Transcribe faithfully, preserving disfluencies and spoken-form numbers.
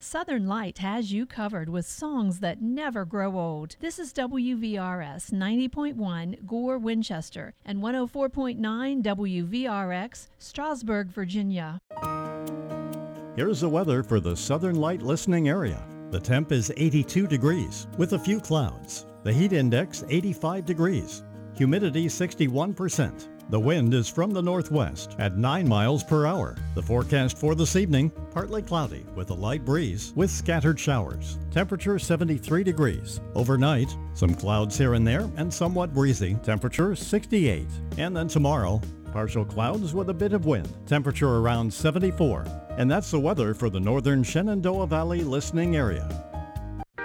Southern Light has you covered with songs that never grow old. This is W V R S ninety point one Gore, Winchester, and one oh four point nine W V R X, Strasburg, Virginia. Here's the weather for the Southern Light listening area. The temp is eighty-two degrees with a few clouds. The heat index eighty-five degrees. Humidity sixty-one percent. The wind is from the northwest at nine miles per hour. The forecast for this evening, partly cloudy with a light breeze with scattered showers. Temperature seventy-three degrees. Overnight, some clouds here and there and somewhat breezy. Temperature sixty-eight. And then tomorrow, partial clouds with a bit of wind. Temperature around seventy-four. And that's the weather for the northern Shenandoah Valley listening area.